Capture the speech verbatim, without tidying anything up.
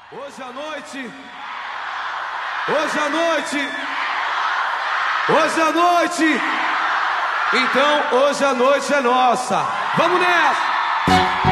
Hoje à noite, hoje à noite, hoje à noite, então hoje à noite é nossa. Vamos nessa!